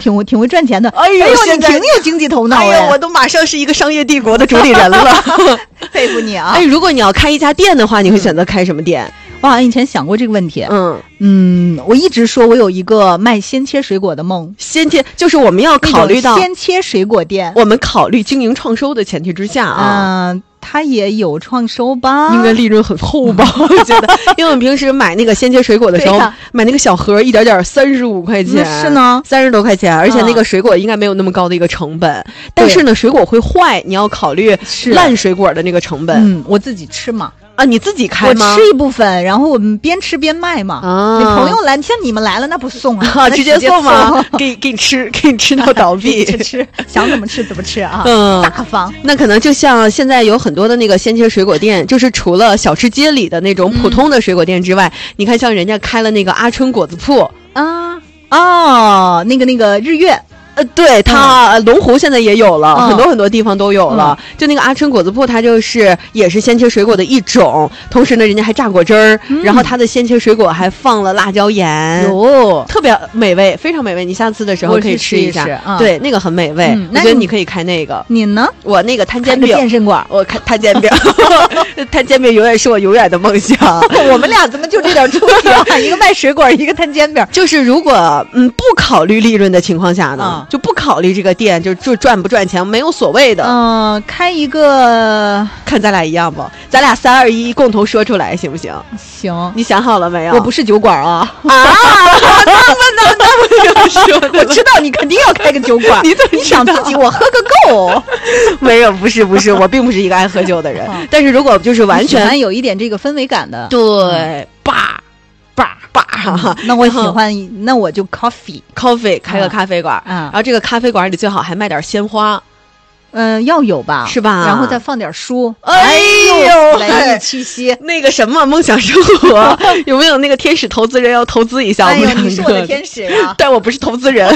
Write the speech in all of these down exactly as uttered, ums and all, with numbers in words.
挺会挺会赚钱的。 哎呦， 你挺有经济头脑哎呀，我都马上是一个商业帝国的主理人了， 佩服你啊！ 哎，如果你要开一家店的话，你会选择开什么店？ 我好像以前想过这个问题。 嗯嗯，我一直说我有一个卖鲜切水果的梦。 鲜切就是我们要考虑到鲜切水果店， 我们考虑经营创收的前提之下啊。 嗯、呃。它也有创收吧， 应该利润很厚吧？我觉得，因为我们平时买那个鲜切水果的时候，买那个小盒一点点三十五块钱， 是呢， 三十多块钱，而且那个水果应该没有那么高的一个成本。嗯、但是呢，水果会坏，你要考虑烂水果的那个成本。 嗯，我自己吃嘛。 啊，你自己开吗？ 我吃一部分，然后我们边吃边卖嘛。啊，你朋友来，像你们来了，那不送啊？ 啊直接送吗？给给你吃，给你吃到倒闭， 吃吃，想怎么吃怎么吃啊？嗯，大方。 那可能就像现在有很多的那个鲜切水果店，就是除了小吃街里的那种普通的水果店之外，嗯、你看像人家开了那个阿春果子铺啊，哦，那个那个日月。 呃，对，它、嗯、龙湖现在也有了、嗯，很多很多地方都有了。嗯、就那个阿春果子铺，它就是也是鲜切水果的一种，同时呢，人家还榨果汁儿、嗯，然后它的鲜切水果还放了辣椒盐， 哟， 特别美味，非常美味。你下次的时候可以吃一下， 试试嗯、 对，那个很美味、嗯。我觉得你可以开那个。 你呢？ 我那个摊煎饼， 健身馆， 我开摊煎饼，摊煎饼永远是我永远的梦想。 我们俩怎么就这点出息啊？一个卖水果，一个摊煎饼。 就是如果嗯不考虑利润的情况下呢，嗯、就不考。考虑这个店就就赚不赚钱没有所谓的， 嗯、呃，开一个看咱俩一样不？咱俩三二一共同说出来行不行？ 行， 你想好了没有？ 我不是酒馆啊啊！那么那那么说， 我知道你肯定要开个酒馆， 你怎么你想自己我喝个够？ 没有，不是不是，我并不是一个爱喝酒的人，嗯、但是如果就是完全有一点这个氛围感的， 对，爸。爸爸、嗯， 那我喜欢，那我就 coffee coffee 开个咖啡馆， 嗯， 然后这个咖啡馆里最好还卖点鲜花， 嗯、呃，要有吧， 是吧？ 然后再放点书， 哎呦， 文艺气息。 那个什么梦想生活有没有那个天使投资人要投资一下？ 哎呦，你是我的天使呀、啊！ 但我不是投资人。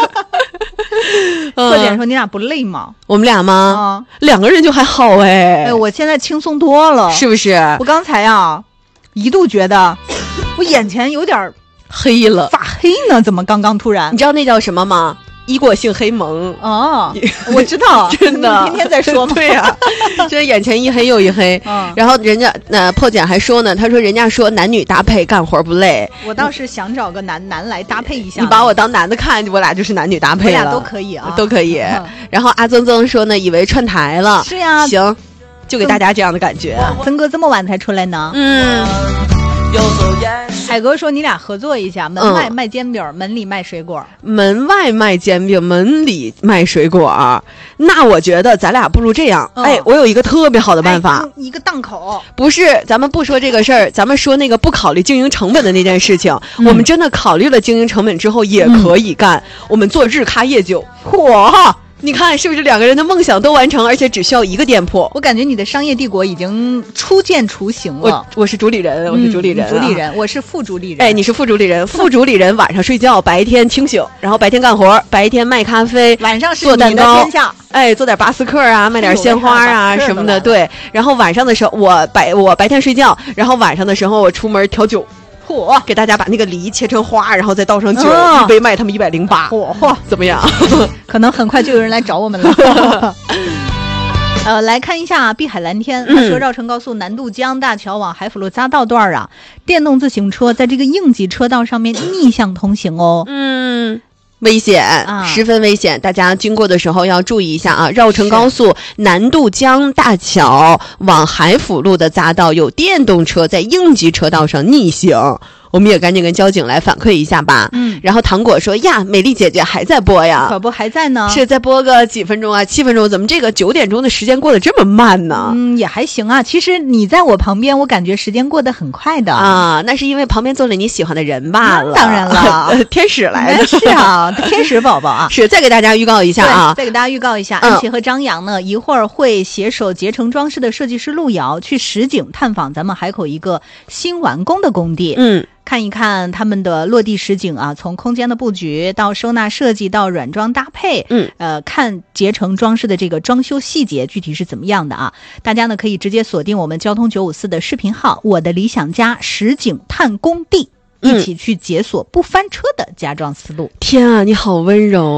贺姐说你俩不累吗？ 我们俩吗？嗯、两个人就还好哎。 哎，我现在轻松多了， 是不是？ 我刚才呀，一度觉得。我眼前有点黑了， 发黑呢？怎么刚刚突然？ 你知道那叫什么吗？一过性黑蒙哦，我知道， 真的， 天天在说嘛。 对呀、啊，这眼前一黑又一黑。嗯，然后人家那破姐还说呢，她说人家说男女搭配干活不累。 我倒是想找个男男来搭配一下。 你把我当男的看，我俩就是男女搭配了。 我俩都可以啊， 都可以。 嗯、 然后阿曾曾说呢，以为串台了。 是呀， 行，就给大家这样的感觉。 曾哥这么晚才出来呢？ 嗯。 海哥说你俩合作一下，门外卖煎饼、嗯、门里卖水果。 门外卖煎饼，门里卖水果，那我觉得咱俩不如这样、嗯、哎，我有一个特别好的办法、 哎、一个档口。 不是，咱们不说这个事儿，咱们说那个不考虑经营成本的那件事情、嗯、我们真的考虑了经营成本之后也可以干、嗯、我们做日咖夜酒。嚯，你看是不是两个人的梦想都完成，而且只需要一个店铺？ 我感觉你的商业帝国已经初见雏形了。 我我是主理人，我是主理人、啊嗯，主理人，我是副主理人。 哎，你是副主理人，副主理人晚上睡觉，白天清醒，然后白天干活，白天卖咖啡， 晚上是做蛋糕， 哎， 做点巴斯克啊，卖点鲜花啊什么的。对，然后晚上的时候我白我白天睡觉，然后晚上的时候我出门调酒。嚯！给大家把那个梨切成花，然后再倒上酒，哦、一杯卖他们一百零八。 嚯嚯， 怎么样？ 可能很快就有人来找我们了。呃，来看一下碧海蓝天，他说绕城高速南渡江大桥往海府路匝道段啊，电动自行车在这个应急车道上面逆向通行哦。 嗯。危险、啊，十分危险！大家经过的时候要注意一下啊！绕城高速南渡江大桥往海府路的匝道有电动车在应急车道上逆行。我们也赶紧跟交警来反馈一下吧。 嗯， 然后糖果说呀，美丽姐姐还在播呀， 可不还在呢？ 是再播个几分钟啊，七分钟？怎么这个九点钟的时间过得这么慢呢？ 嗯，也还行啊。其实你在我旁边，我感觉时间过得很快的啊。那是因为旁边坐了你喜欢的人罢了。 当然了， 天使来的是啊，天使宝宝啊。 是，再给大家预告一下啊， 再给大家预告一下，安琪和张扬呢，一会儿会携手捷成装饰的设计师路遥去实景探访咱们海口一个新完工的工地。 嗯。 看一看他们的落地实景啊，从空间的布局到收纳设计到软装搭配， 嗯， 呃，看捷成装饰的这个装修细节具体是怎么样的啊？大家呢可以直接锁定我们交通九五四的视频号“我的理想家实景探工地”，一起去解锁不翻车的家装思路。 天啊，你好温柔。